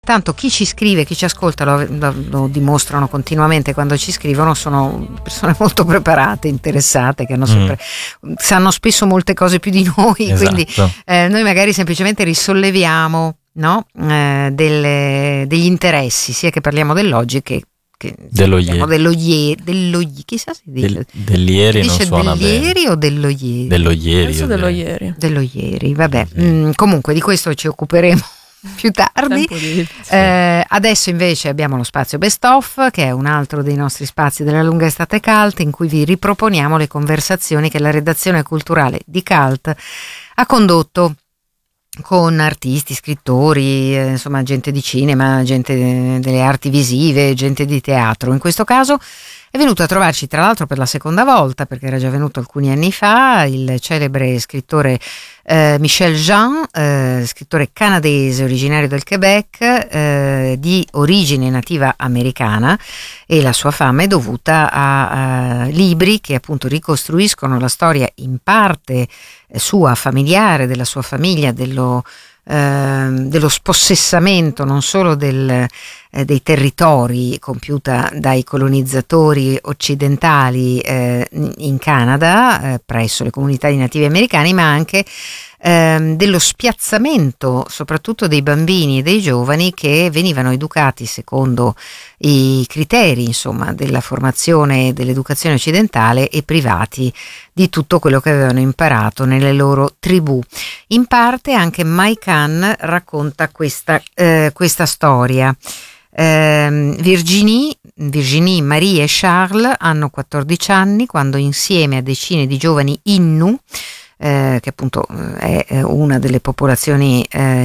tanto chi ci scrive, chi ci ascolta lo dimostrano continuamente quando ci scrivono, sono persone molto preparate, interessate, che hanno sempre sanno spesso molte cose più di noi, esatto. Quindi noi magari semplicemente risolleviamo, no? Degli interessi, sia che parliamo dell'oggi che dello ieri, chissà se dice dell'ieri non suona bene. Dell'ieri o dello ieri? Dello ieri. Penso dello ieri. Dello ieri, vabbè. Comunque di questo ci occuperemo più tardi. Adesso invece abbiamo lo spazio Best Of, che è un altro dei nostri spazi della lunga estate Cult, in cui vi riproponiamo le conversazioni che la redazione culturale di Cult ha condotto con artisti, scrittori, insomma gente di cinema, gente delle arti visive, gente di teatro. In questo caso è venuto a trovarci, tra l'altro per la seconda volta, perché era già venuto alcuni anni fa, il celebre scrittore Michel Jean, scrittore canadese originario del Quebec, di origine nativa americana, e la sua fama è dovuta a libri che appunto ricostruiscono la storia in parte sua familiare, della sua famiglia, dello spossessamento non solo dei territori compiuta dai colonizzatori occidentali in Canada, presso le comunità di nativi americani, ma anche dello spiazzamento soprattutto dei bambini e dei giovani che venivano educati secondo i criteri, insomma, della formazione e dell'educazione occidentale e privati di tutto quello che avevano imparato nelle loro tribù. In parte anche Mike Kahn racconta questa storia. Virginie, Marie e Charles hanno 14 anni quando, insieme a decine di giovani Innu, che appunto è una delle popolazioni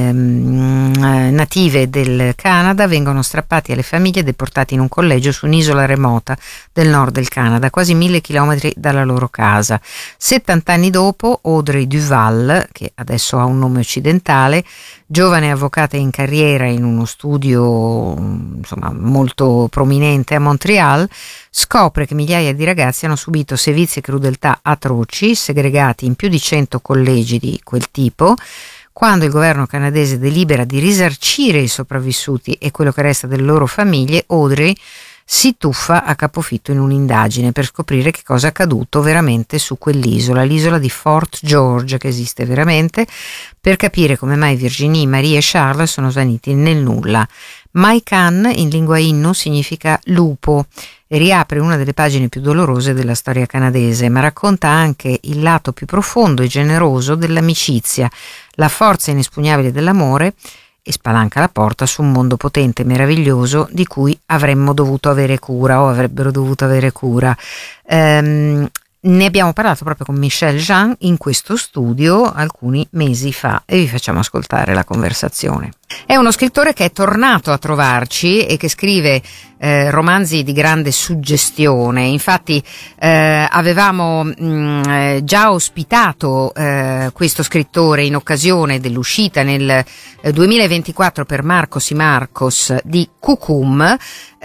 native del Canada, vengono strappati alle famiglie e deportati in un collegio su un'isola remota del nord del Canada, quasi 1000 chilometri dalla loro casa. 70 anni dopo, Audrey Duval, che adesso ha un nome occidentale, giovane avvocata in carriera in uno studio insomma molto prominente a Montreal, scopre che migliaia di ragazzi hanno subito sevizie e crudeltà atroci, segregati in più di 100 collegi di quel tipo. Quando il governo canadese delibera di risarcire i sopravvissuti e quello che resta delle loro famiglie, Audrey si tuffa a capofitto in un'indagine per scoprire che cosa è accaduto veramente su quell'isola, l'isola di Fort George, che esiste veramente, per capire come mai Virginie, Marie e Charles sono svaniti nel nulla. Maikan in lingua Innu significa lupo e riapre una delle pagine più dolorose della storia canadese, ma racconta anche il lato più profondo e generoso dell'amicizia, la forza inespugnabile dell'amore, e spalanca la porta su un mondo potente e meraviglioso di cui avremmo dovuto avere cura, o avrebbero dovuto avere cura. Ne abbiamo parlato proprio con Michel Jean in questo studio alcuni mesi fa e vi facciamo ascoltare la conversazione. È uno scrittore che è tornato a trovarci e che scrive romanzi di grande suggestione. Infatti avevamo già ospitato questo scrittore in occasione dell'uscita nel 2024 per Marcos y Marcos di Cucum,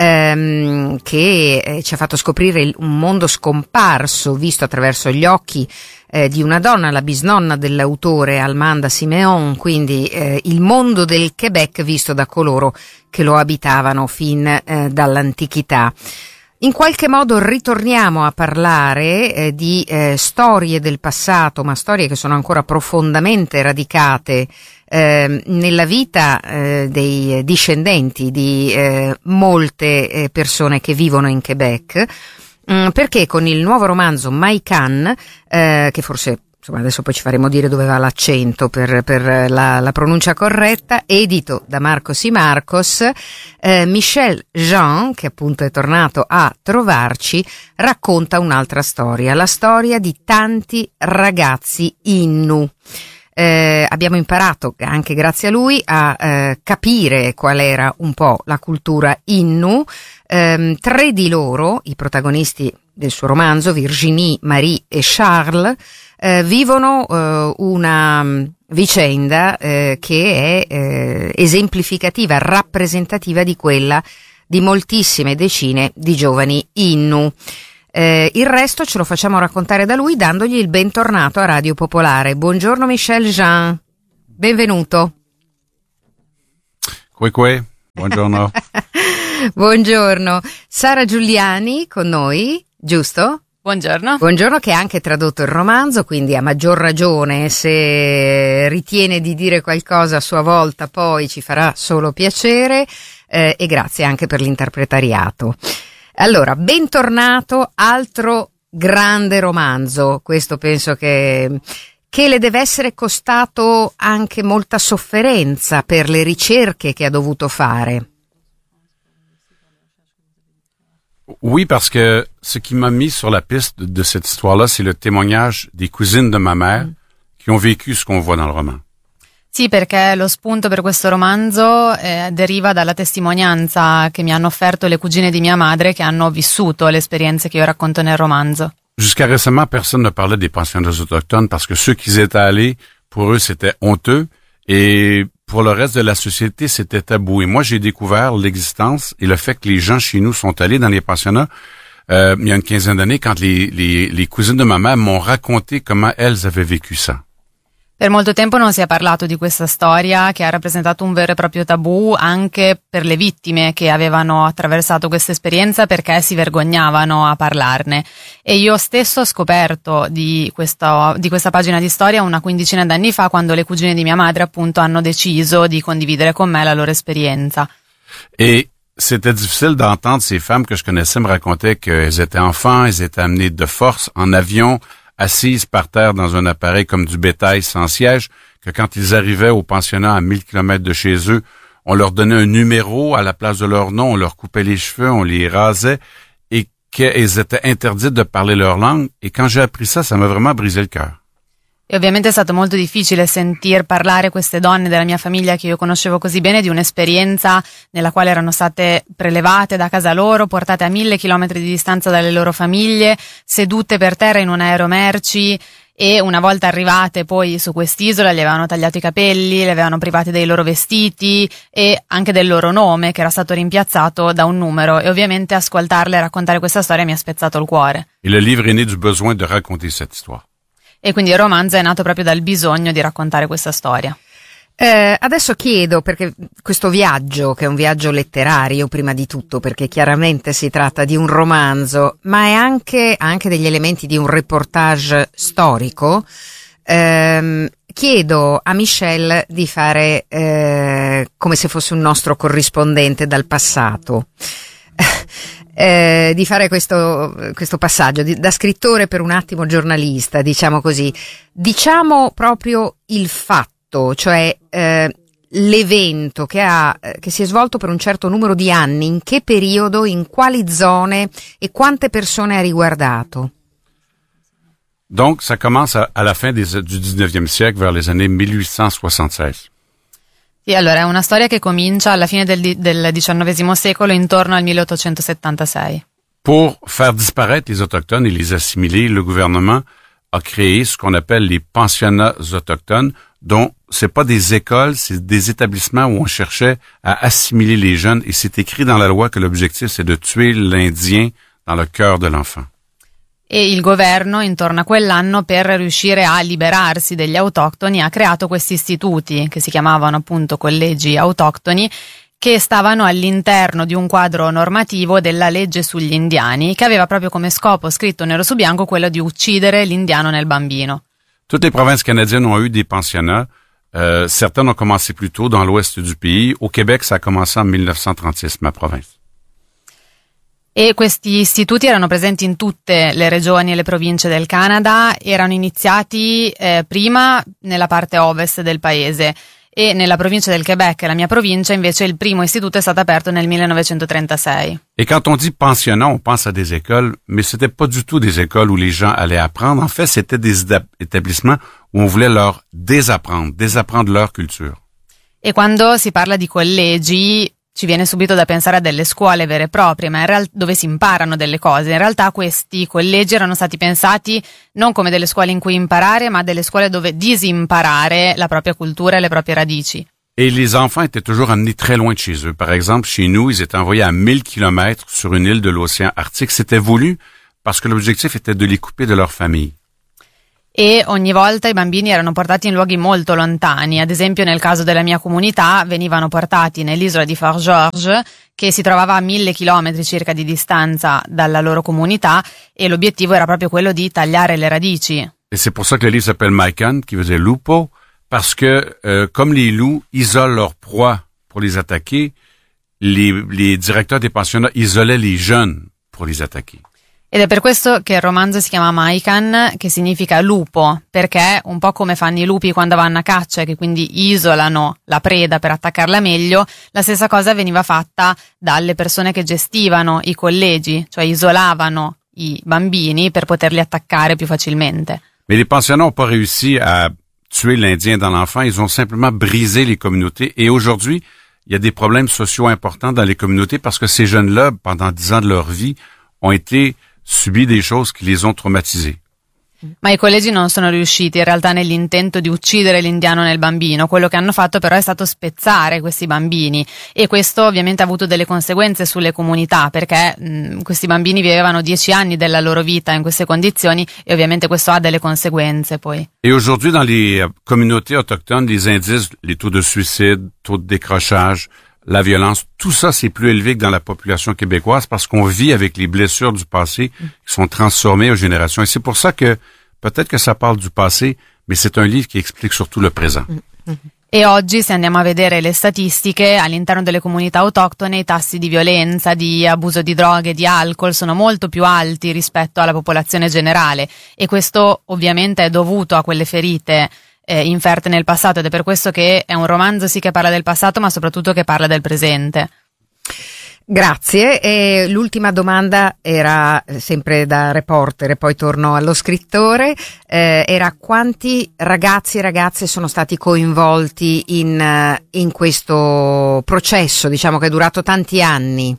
che ci ha fatto scoprire un mondo scomparso visto attraverso gli occhi di una donna, la bisnonna dell'autore Almanda Simeon, quindi il mondo del Quebec visto da coloro che lo abitavano fin dall'antichità. In qualche modo ritorniamo a parlare di storie del passato, ma storie che sono ancora profondamente radicate nella vita dei discendenti di molte persone che vivono in Quebec, perché con il nuovo romanzo Maikan, che forse insomma adesso poi ci faremo dire dove va l'accento per la pronuncia corretta, edito da Marcos y Marcos, Michel Jean, che appunto è tornato a trovarci, racconta un'altra storia, la storia di tanti ragazzi Innu. Abbiamo imparato anche grazie a lui a capire qual era un po' la cultura Innu. 3 di loro, i protagonisti del suo romanzo, Virginie, Marie e Charles, vivono una vicenda che è esemplificativa, rappresentativa di quella di moltissime decine di giovani Innu. Il resto ce lo facciamo raccontare da lui dandogli il bentornato a Radio Popolare. Buongiorno Michel Jean, benvenuto. Qué. Buongiorno. Buongiorno. Sara Giuliani con noi, giusto? Buongiorno. Buongiorno, che ha anche tradotto il romanzo, quindi a maggior ragione, se ritiene di dire qualcosa a sua volta poi ci farà solo piacere, e grazie anche per l'interpretariato. Allora, bentornato, altro grande romanzo, questo penso che le deve essere costato anche molta sofferenza per le ricerche che ha dovuto fare. Oui, parce que ce qui m'a mis sur la piste de cette histoire-là, c'est le témoignage des cousines de ma mère qui ont vécu ce qu'on voit dans le roman. Sì, perché lo spunto per questo romanzo deriva dalla testimonianza che mi hanno offerto le cugine di mia madre che hanno vissuto le esperienze che io racconto nel romanzo. Jusqu'à récemment, personne ne parlait des pensionnats autochtones parce que ceux qui y étaient allés, pour eux, c'était honteux et pour le reste de la société, c'était tabou. Et moi, j'ai découvert l'existence et le fait que les gens chez nous sont allés dans les pensionnats il y a une quinzaine d'années quand les cousines de ma mère m'ont raconté comment elles avaient vécu ça. Per molto tempo non si è parlato di questa storia che ha rappresentato un vero e proprio tabù anche per le vittime che avevano attraversato questa esperienza perché si vergognavano a parlarne. E io stesso ho scoperto di questa pagina di storia una quindicina d'anni fa, quando le cugine di mia madre appunto hanno deciso di condividere con me la loro esperienza. Et c'était difficile d'entendre ces femmes que je connaissais me raconter qu'elles étaient enfants, elles étaient amenées de force en avion, assises par terre dans un appareil comme du bétail sans siège, que quand ils arrivaient au pensionnat à 1000 kilomètres de chez eux, on leur donnait un numéro à la place de leur nom, on leur coupait les cheveux, on les rasait, et qu'elles étaient interdites de parler leur langue. Et quand j'ai appris ça, ça m'a vraiment brisé le cœur. E ovviamente è stato molto difficile sentir parlare queste donne della mia famiglia che io conoscevo così bene di un'esperienza nella quale erano state prelevate da casa loro, portate a 1000 chilometri di distanza dalle loro famiglie, sedute per terra in un aeromerci, e una volta arrivate poi su quest'isola gli avevano tagliato i capelli, le avevano privati dei loro vestiti e anche del loro nome, che era stato rimpiazzato da un numero, e ovviamente ascoltarle e raccontare questa storia mi ha spezzato il cuore. Et le livre est né du besoin de raconter cette histoire. E quindi il romanzo è nato proprio dal bisogno di raccontare questa storia. Adesso chiedo, perché questo viaggio, che è un viaggio letterario prima di tutto, perché chiaramente si tratta di un romanzo, ma è anche degli elementi di un reportage storico, chiedo a Michel di fare come se fosse un nostro corrispondente dal passato. Di fare questo passaggio da scrittore per un attimo giornalista, diciamo così, diciamo proprio il fatto, cioè l'evento che si è svolto per un certo numero di anni, in che periodo, in quali zone e quante persone ha riguardato. Donc, ça commence à la fin du 19e siècle, vers les années 1876. Sì, allora è una storia che comincia alla fine del XIX secolo, intorno al 1876. Pour faire disparaître les autochtones et les assimiler, le gouvernement a créé ce qu'on appelle les pensionnats autochtones, dont c'est pas des écoles, c'est des établissements où on cherchait à assimiler les jeunes, et c'est écrit dans la loi que l'objectif c'est de tuer l'Indien dans le cœur de l'enfant. E il governo, intorno a quell'anno, per riuscire a liberarsi degli autoctoni, ha creato questi istituti che si chiamavano appunto collegi autoctoni, che stavano all'interno di un quadro normativo della legge sugli indiani, che aveva proprio come scopo, scritto nero su bianco, quello di uccidere l'indiano nel bambino. Toutes les provinces canadiennes ont eu des pensionnats. Certaines ont commencé plus tôt dans l'ouest du pays. Au Québec, ça a commencé en 1936, ma province. E questi istituti erano presenti in tutte le regioni e le province del Canada, erano iniziati prima nella parte ovest del paese, e nella provincia del Québec, la mia provincia, invece il primo istituto è stato aperto nel 1936. Et quand on dit pensionnat, on pense à des écoles, mais c'était pas du tout des écoles où les gens allaient apprendre. En fait, c'était des établissements où on voulait leur désapprendre leur culture. E quando si parla di collegi ci viene subito da pensare a delle scuole vere e proprie, ma dove si imparano delle cose. In realtà questi collegi erano stati pensati non come delle scuole in cui imparare, ma delle scuole dove disimparare la propria cultura e le proprie radici. Et les enfants étaient toujours amenés très loin de chez eux. Par exemple, chez nous, ils étaient envoyés à 1000 kilomètres sur une île de l'océan Arctique. C'était voulu parce que l'objectif était de les couper de leur famille. E ogni volta i bambini erano portati in luoghi molto lontani. Ad esempio, nel caso della mia comunità, venivano portati nell'isola di Fort George, che si trovava a 1000 chilometri circa di distanza dalla loro comunità, e l'obiettivo era proprio quello di tagliare le radici. Et c'est pour ça que le livre s'appelle Maikan, qui veut dire lupo, parce que comme les loups isolent leur proie pour les attaquer, les directeurs des pensionnats isolaient les jeunes pour les attaquer. Ed è per questo che il romanzo si chiama Maikan, che significa lupo, perché un po' come fanno i lupi quando vanno a caccia, che quindi isolano la preda per attaccarla meglio, la stessa cosa veniva fatta dalle persone che gestivano i collegi, cioè isolavano i bambini per poterli attaccare più facilmente. Mais les pensionnats n'ont pas réussi à tuer l'Indien dans l'enfant, ils ont simplement brisé les communautés. Et aujourd'hui, il y a des problèmes sociaux importants dans les communautés parce que ces jeunes-là, pendant 10 ans de leur vie, ont été subì des choses qui les ont traumatisés. Ma i collegi non sono riusciti in realtà nell'intento di uccidere l'indiano nel bambino. Quello che hanno fatto però è stato spezzare questi bambini, e questo ovviamente ha avuto delle conseguenze sulle comunità, perché questi bambini vivevano 10 anni della loro vita in queste condizioni, e ovviamente questo ha delle conseguenze poi. Et aujourd'hui, dans les communautés autochtones, les indices, les taux de suicide, taux de décrochage, la violence, tout ça, c'est plus élevé que dans la population québécoise parce qu'on vit avec les blessures du passé qui sont transformées aux générations. Et c'est pour ça que peut-être que ça parle du passé, mais c'est un livre qui explique surtout le présent. E oggi, se andiamo a vedere le statistiche, all'interno delle comunità autoctone i tassi di violenza, di abuso di droghe, di alcol sono molto più alti rispetto alla popolazione generale, e questo ovviamente è dovuto a quelle ferite inferte nel passato, ed è per questo che è un romanzo sì che parla del passato, ma soprattutto che parla del presente. Grazie. E l'ultima domanda era sempre da reporter e poi torno allo scrittore, era quanti ragazzi e ragazze sono stati coinvolti in questo processo, diciamo, che è durato tanti anni?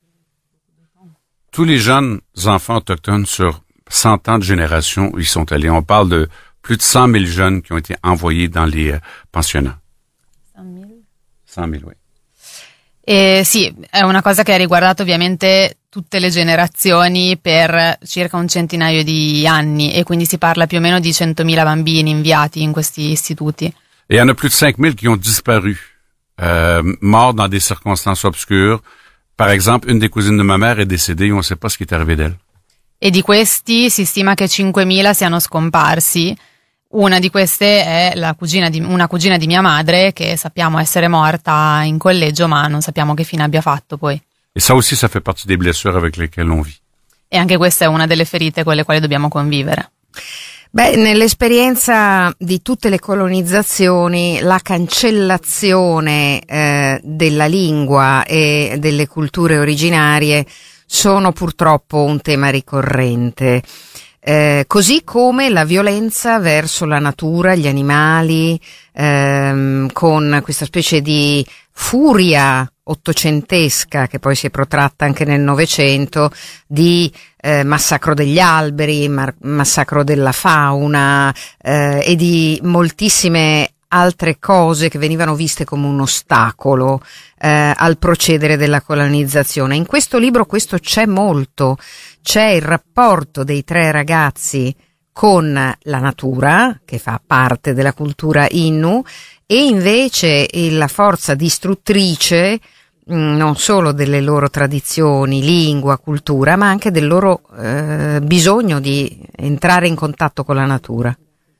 Tous les jeunes enfants autochtones sur 100 ans de génération, ils sont allés. On parle de plus de 100 000 jeunes qui ont été envoyés dans les pensionnats. 100 000, oui. E sì, è una cosa che ha riguardato ovviamente tutte le generazioni per circa un centinaio di anni, e quindi si parla più o meno di 100.000 bambini inviati in questi istituti. Et il y en a plus de 5 000 qui ont disparu, morts dans des circonstances obscures. Par exemple, une des cousines de ma mère est décédée, on ne sait pas ce qui est arrivé d'elle. E di questi si stima che 5.000 siano scomparsi. Una di queste è una cugina di mia madre, che sappiamo essere morta in collegio, ma non sappiamo che fine abbia fatto poi. Et ça aussi, ça fait partie des blessures avec lesquelles on vit. E anche questa è una delle ferite con le quali dobbiamo convivere. Beh, nell'esperienza di tutte le colonizzazioni, la cancellazione della lingua e delle culture originarie sono purtroppo un tema ricorrente. Così come la violenza verso la natura, gli animali, con questa specie di furia ottocentesca che poi si è protratta anche nel Novecento, di massacro degli alberi, massacro della fauna e di moltissime altre cose che venivano viste come un ostacolo al procedere della colonizzazione. In questo libro questo c'è molto. C'è il rapporto dei 3 ragazzi con la natura, che fa parte della cultura Innu, e invece la forza distruttrice non solo delle loro tradizioni, lingua, cultura, ma anche del loro bisogno di entrare in contatto con la natura.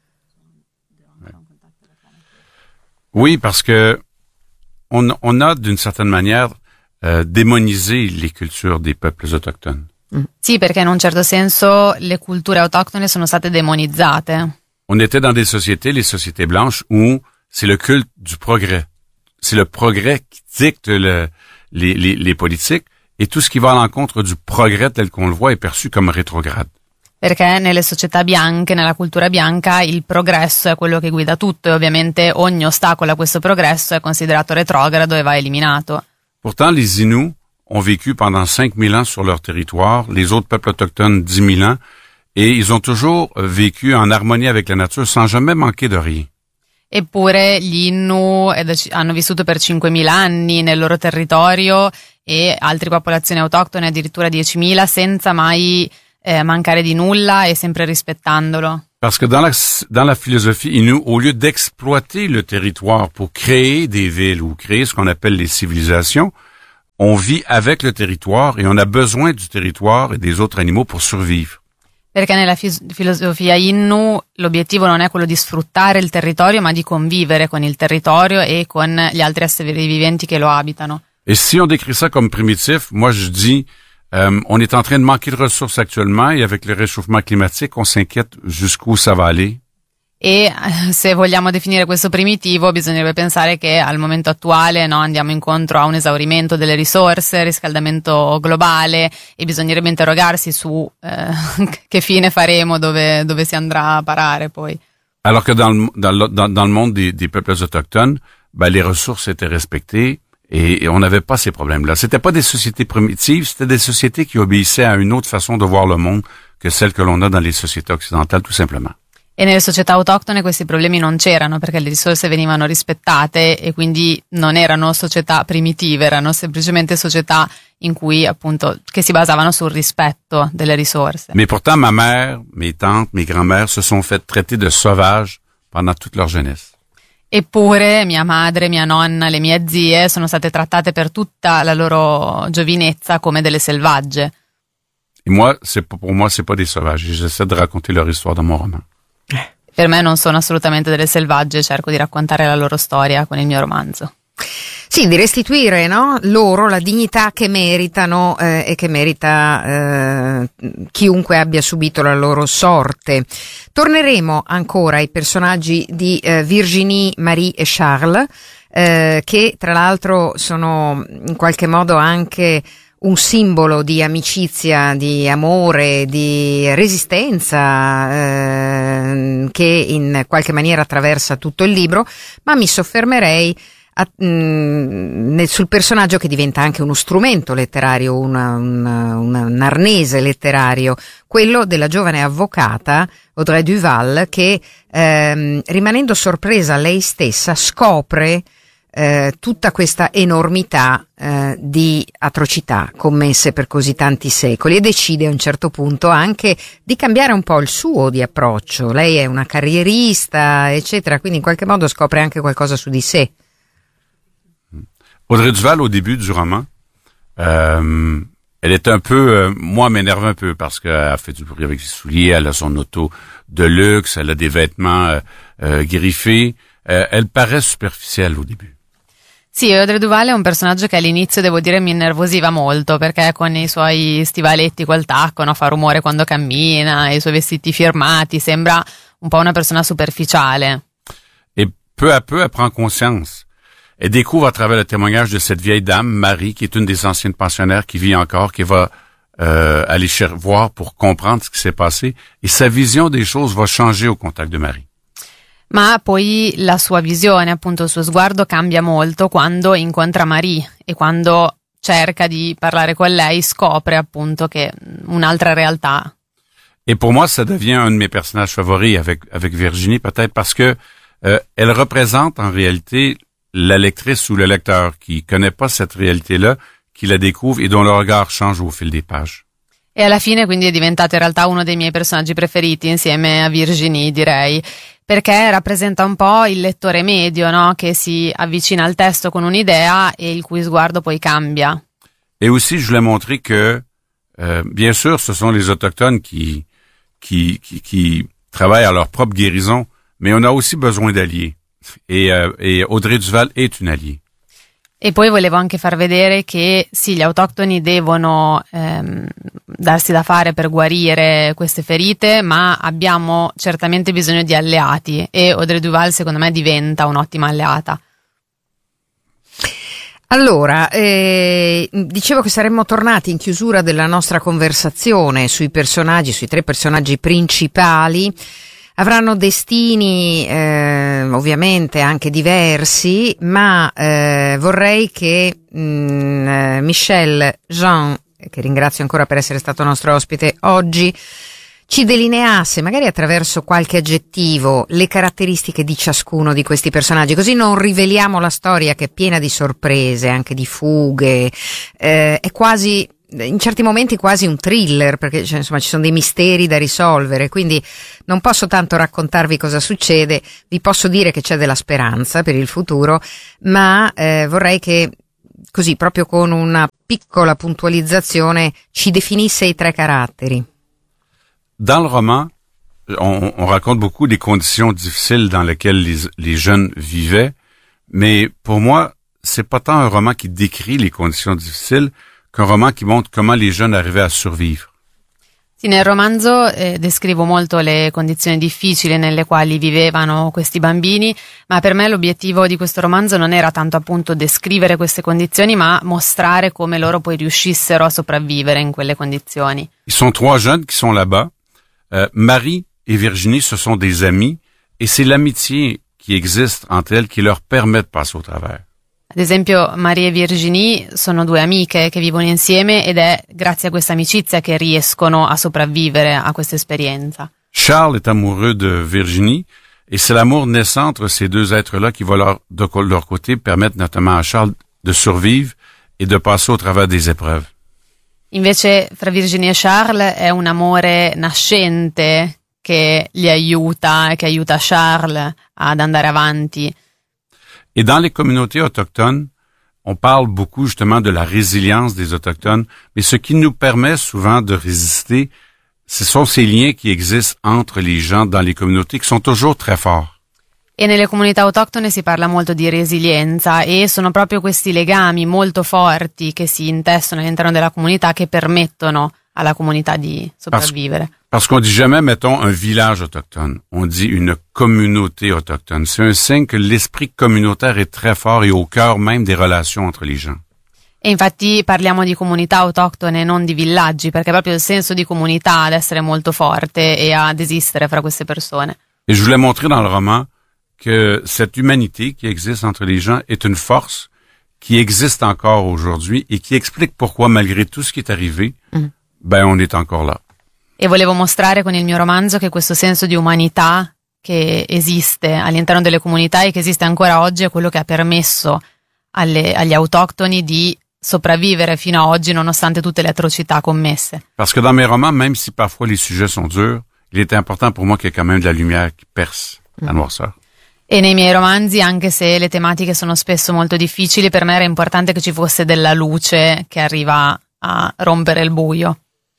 Oui, parce que on a d'une certaine manière démonisé les cultures des peuples autochtones. Sì, perché in un certo senso le culture autoctone sono state demonizzate. On était dans des sociétés, les sociétés blanches, où c'est le culte du progrès. C'est le progrès qui dicte les politiques, et tout ce qui va à l'encontre du progrès tel qu'on le voit est perçu comme rétrograde. Perché nelle società bianche, nella cultura bianca, il progresso è quello che guida tutto, e ovviamente ogni ostacolo a questo progresso è considerato retrogrado e va eliminato. Pourtant, les Inuits ont vécu pendant 5000 ans sur leur territoire, les autres peuples autochtones 10 000 ans, et ils ont toujours vécu en harmonie avec la nature sans jamais manquer de rien. Eppure gli Innu hanno vissuto per 5.000 anni nel loro territorio, e altre popolazioni autoctone addirittura 10.000, senza mai mancare di nulla e sempre rispettandolo. Parce que dans la philosophie Innu, au lieu d'exploiter le territoire pour créer des villes ou créer ce qu'on appelle les civilisations, on vit avec le territoire et on a besoin du territoire et des autres animaux pour survivre. Perché nella filosofia Innu l'obiettivo non è quello di sfruttare il territorio, ma di convivere con il territorio e con gli altri esseri viventi che lo abitano. Et si on décrit ça comme primitif, moi je dis, on est en train de manquer de ressources actuellement et avec le réchauffement climatique, on s'inquiète jusqu'où ça va aller. E se vogliamo definire questo primitivo, bisognerebbe pensare che al momento attuale andiamo incontro a un esaurimento delle risorse, riscaldamento globale, e bisognerebbe interrogarsi su che fine faremo, dove si andrà a parare poi. Alors que dans le monde des peuples autochtones, les ressources étaient respectées et on n'avait pas ces problèmes-là. C'était pas des sociétés primitives, c'était des sociétés qui obéissaient à une autre façon de voir le monde que celle que l'on a dans les sociétés occidentales, tout simplement. E nelle società autoctone questi problemi non c'erano perché le risorse venivano rispettate e quindi non erano società primitive, erano semplicemente società in cui appunto che si basavano sul rispetto delle risorse. Mais pourtant ma mère, mes tantes, mes grand-mères se sont fait traiter de sauvages pendant toute leur jeunesse. Eppure mia madre, mia nonna, le mie zie sono state trattate per tutta la loro giovinezza come delle selvagge. Et pour moi c'est pas des sauvages, j'essaie de raconter leur histoire dans mon roman. Per me non sono assolutamente delle selvagge, cerco di raccontare la loro storia con il mio romanzo. Sì, di restituire loro la dignità che meritano e che merita chiunque abbia subito la loro sorte. Torneremo ancora ai personaggi di Virginie, Marie e Charles, che tra l'altro sono in qualche modo anche un simbolo di amicizia, di amore, di resistenza che in qualche maniera attraversa tutto il libro, ma mi soffermerei sul personaggio che diventa anche uno strumento letterario, un arnese letterario, quello della giovane avvocata Audrey Duval che rimanendo sorpresa lei stessa scopre tutta questa enormità di atrocità commesse per così tanti secoli e decide a un certo punto anche di cambiare un po' il suo di approccio. Lei è una carrierista, eccetera, quindi in qualche modo scopre anche qualcosa su di sé. Audrey Duval, au début du roman, elle est un peu, moi, m'énerve un peu parce qu'elle fait du bruit avec ses souliers, elle a son auto de luxe, elle a des vêtements griffés, elle paraît superficielle au début. Sì, Audrey Duval è un personaggio che all'inizio, devo dire, mi innervosiva molto perché con i suoi stivaletti col tacco, fa rumore quando cammina, i suoi vestiti firmati, sembra un po' una persona superficiale. Et peu à peu, elle prend conscience. Elle découvre à travers le témoignage de cette vieille dame, Marie, qui est une des anciennes pensionnaires qui vit encore, qui va aller voir pour comprendre ce qui s'est passé. Et sa vision des choses va changer au contact de Marie. Ma poi la sua visione, appunto il suo sguardo cambia molto quando incontra Marie e quando cerca di parlare con lei scopre appunto che un'altra realtà. Et pour moi, ça devient un de mes personnages favoris avec Virginie, peut-être parce que elle représente en réalité la lectrice ou le lecteur qui connaît pas cette réalité-là, qui la découvre et dont le regard change au fil des pages. E alla fine quindi è diventato in realtà uno dei miei personaggi preferiti insieme a Virginie, direi, perché rappresenta un po' il lettore medio, che si avvicina al testo con un'idea e il cui sguardo poi cambia. Et aussi, je voulais montrer que, bien sûr, ce sont les autochtones qui travaillent à leur propre guérison, mais on a aussi besoin d'alliés. Et Audrey Duval est une alliée. E poi volevo anche far vedere che sì, gli autoctoni devono darsi da fare per guarire queste ferite, ma abbiamo certamente bisogno di alleati e Audrey Duval secondo me diventa un'ottima alleata. Allora, dicevo che saremmo tornati in chiusura della nostra conversazione sui personaggi, sui 3 personaggi principali. Avranno destini ovviamente anche diversi, ma vorrei che Michel Jean, che ringrazio ancora per essere stato nostro ospite oggi, ci delineasse, magari attraverso qualche aggettivo, le caratteristiche di ciascuno di questi personaggi, così non riveliamo la storia che è piena di sorprese, anche di fughe, è quasi in certi momenti quasi un thriller, perché ci sono dei misteri da risolvere, quindi non posso tanto raccontarvi cosa succede, vi posso dire che c'è della speranza per il futuro, ma vorrei che così, proprio con una piccola puntualizzazione, ci definisse i 3 caratteri. Dans le roman, on raconte beaucoup des conditions difficiles dans lesquelles les jeunes vivaient, mais pour moi, c'est pas tant un roman qui décrit les conditions difficiles qu'un roman qui montre comment les jeunes arrivaient à survivre. Sì, nel romanzo descrivo molto le condizioni difficili nelle quali vivevano questi bambini, ma per me l'obiettivo di questo romanzo non era tanto appunto descrivere queste condizioni, ma mostrare come loro poi riuscissero a sopravvivere in quelle condizioni. Ils sont 3 jeunes qui sont là-bas. Marie et Virginie, ce sont des amis, et c'est l'amitié qui existe entre elles qui leur permet de passer au travers. Ad esempio, Marie e Virginie sono 2 amiche che vivono insieme ed è grazie a questa amicizia che riescono a sopravvivere a questa esperienza. Charles est amoureux de Virginie et c'est l'amour naissant entre ces 2 êtres-là qui va de leur côté permettre notamment à Charles de survivre et de passer au travers des épreuves. Invece, fra Virginie e Charles è un amore nascente che li aiuta e che aiuta Charles ad andare avanti. Et dans les communautés autochtones, on parle beaucoup justement de la résilience des Autochtones, mais ce qui nous permet souvent de résister, ce sont ces liens qui existent entre les gens dans les communautés qui sont toujours très forts. E nelle comunità autoctone si parla molto di resilienza e sono proprio questi legami molto forti che si intestono all'interno della comunità che permettono alla comunità di sopravvivere. Parce qu'on dit jamais, mettons, un village autochtone. On dit une communauté autochtone. C'est un signe que l'esprit communautaire est très fort et au cœur même des relations entre les gens. E infatti parliamo di comunità autoctone, non di villaggi, perché è proprio il senso di comunità ad essere molto forte e ad esistere fra queste persone. Et je voulais montrer dans le roman que cette humanité qui existe entre les gens est une force qui existe encore aujourd'hui et qui explique pourquoi, malgré tout ce qui est arrivé, on est encore là. E volevo mostrare con il mio romanzo che questo senso di umanità che esiste all'interno delle comunità e che esiste ancora oggi è quello che ha permesso agli autoctoni di sopravvivere fino a oggi nonostante tutte le atrocità commesse. Parce que dans mes romans, même si parfois les sujets sont durs, il était important pour moi qu'il y ait quand même de la lumière qui perce la noirceur. E nei miei romanzi, anche se le tematiche sono spesso molto difficili, per me era importante che ci fosse della luce che arriva a rompere il buio.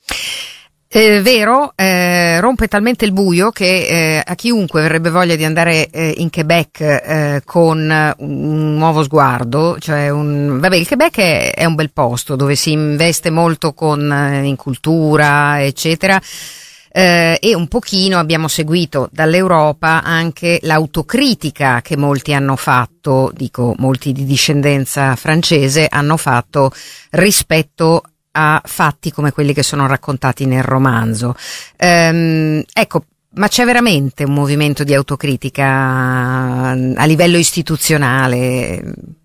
Vero, rompe talmente il buio che a chiunque verrebbe voglia di andare in Quebec con un nuovo sguardo, cioè il Quebec è un bel posto dove si investe molto in cultura, eccetera. E un pochino abbiamo seguito dall'Europa anche l'autocritica che molti hanno fatto, molti di discendenza francese hanno fatto rispetto a fatti come quelli che sono raccontati nel romanzo. Ecco, ma c'è veramente un movimento di autocritica a livello istituzionale?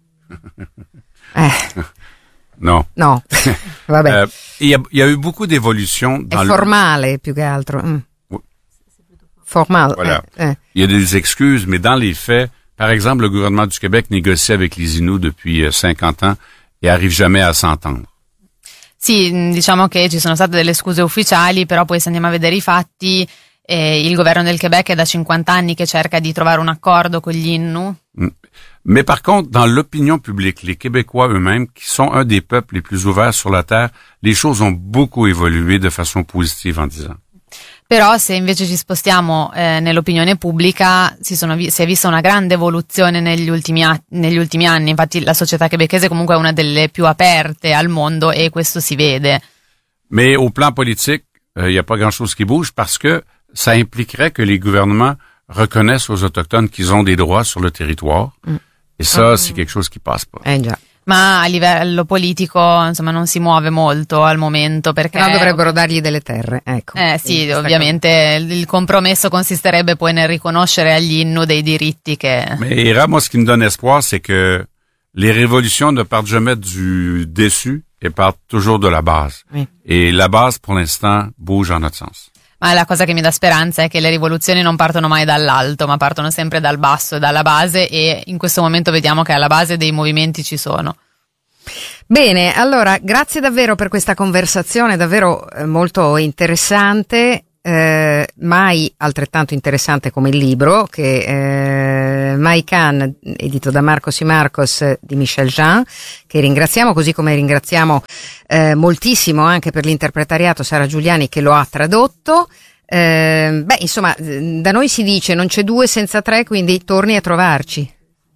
No. Vabbè. Il y a eu beaucoup d'évolutions dans È formale più che altro. Formale. Voilà. Il y a des excuses, mais dans les faits, par exemple, le gouvernement du Québec négocie avec les Inuits depuis 50 ans et arrive jamais à s'entendre. Sì, diciamo che ci sono state delle scuse ufficiali, però poi se andiamo a vedere i fatti, il governo del Québec è da 50 anni che cerca di trovare un accordo con gli Innu. Mais par contre, dans l'opinion publique, les Québécois eux-mêmes, qui sont un des peuples les plus ouverts sur la Terre, les choses ont beaucoup évolué de façon positive en 10 ans. Però se invece ci spostiamo nell'opinione pubblica si è vista una grande evoluzione negli ultimi anni, infatti la società québécoise comunque è una delle più aperte al mondo e questo si vede. Mais au plan politique, il n'y a pas grand-chose qui bouge parce que ça impliquerait que les gouvernements reconnaissent aux Autochtones qu'ils ont des droits sur le territoire et ça, c'est quelque chose qui passe pas. Già. Ma a livello politico, insomma, non si muove molto al momento perché... No, dovrebbero dargli delle terre, ecco. Sì, ovviamente il compromesso consisterebbe poi nel riconoscere agli Innu dei diritti che... Mais moi, ce qui me donne espoir, c'est que les révolutions ne partent jamais du dessus et partent toujours de la base. Oui. Et la base, pour l'instant, bouge en notre sens. Ma la cosa che mi dà speranza è che le rivoluzioni non partono mai dall'alto, ma partono sempre dal basso e dalla base, e in questo momento vediamo che alla base dei movimenti ci sono. Bene, allora grazie davvero per questa conversazione, davvero molto interessante. Mai altrettanto interessante come il libro che My Can, edito da Marcos y Marcos di Michel Jean, che ringraziamo, così come ringraziamo moltissimo anche per l'interpretariato Sara Giuliani che lo ha tradotto. Insomma, da noi si dice non c'è due senza tre, quindi torni a trovarci.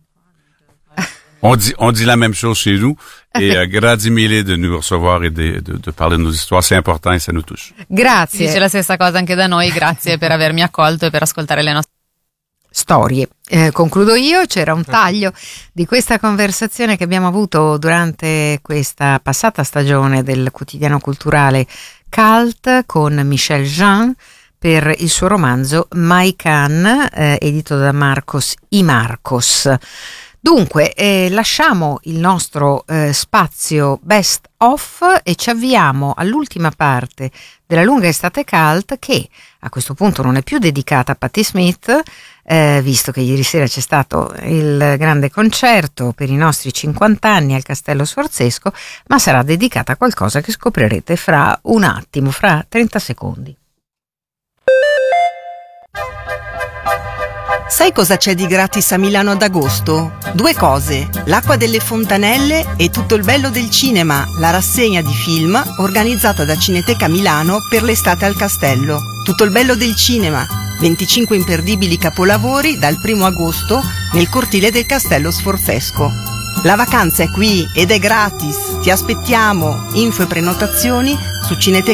On dit la même chose chez nous et grazie mille de nous recevoir et de parler de nos histoires, c'est important et ça nous touche. Grazie. Dice la stessa cosa anche da noi, grazie per avermi accolto e per ascoltare le nostre storie. Concludo io, c'era un taglio di questa conversazione che abbiamo avuto durante questa passata stagione del quotidiano culturale Cult con Michel Jean per il suo romanzo My Can, edito da Marcos y Marcos. Dunque, lasciamo il nostro spazio best of e ci avviamo all'ultima parte della lunga estate cult, che a questo punto non è più dedicata a Patti Smith, visto che ieri sera c'è stato il grande concerto per i nostri 50 anni al Castello Sforzesco, ma sarà dedicata a qualcosa che scoprirete fra un attimo, fra 30 secondi. Sai cosa c'è di gratis a Milano ad agosto? 2 cose, l'acqua delle fontanelle e Tutto il bello del cinema, la rassegna di film organizzata da Cineteca Milano per l'estate al Castello. Tutto il bello del cinema, 25 imperdibili capolavori dal 1 agosto nel cortile del Castello Sforzesco. La vacanza è qui ed è gratis, ti aspettiamo, info e prenotazioni su Cineteca